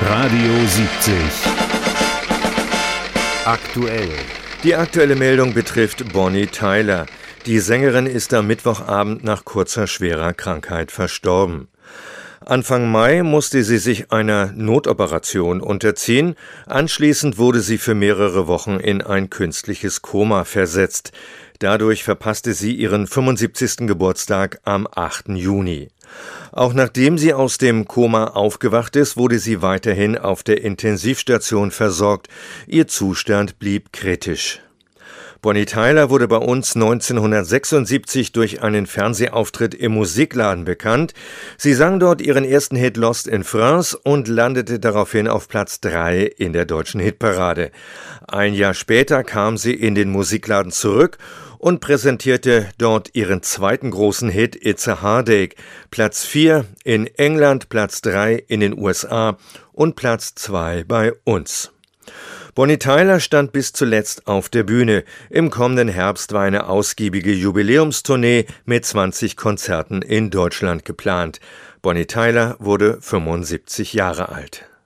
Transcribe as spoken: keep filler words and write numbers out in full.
Radio siebzig. Aktuell. Die aktuelle Meldung betrifft Bonnie Tyler. Die Sängerin ist am Mittwochabend nach kurzer schwerer Krankheit verstorben. Anfang Mai musste sie sich einer Notoperation unterziehen. Anschließend wurde sie für mehrere Wochen in ein künstliches Koma versetzt. Dadurch verpasste sie ihren fünfundsiebzigsten Geburtstag am achten Juni. Auch nachdem sie aus dem Koma aufgewacht ist, wurde sie weiterhin auf der Intensivstation versorgt. Ihr Zustand blieb kritisch. Bonnie Tyler wurde bei uns neunzehnhundertsechsundsiebzig durch einen Fernsehauftritt im Musikladen bekannt. Sie sang dort ihren ersten Hit Lost in France und landete daraufhin auf Platz drei in der deutschen Hitparade. Ein Jahr später kam sie in den Musikladen zurück und präsentierte dort ihren zweiten großen Hit It's a Heartache. Platz vier in England, Platz drei in den U S A und Platz zwei bei uns. Bonnie Tyler stand bis zuletzt auf der Bühne. Im kommenden Herbst war eine ausgiebige Jubiläumstournee mit zwanzig Konzerten in Deutschland geplant. Bonnie Tyler wurde fünfundsiebzig Jahre alt.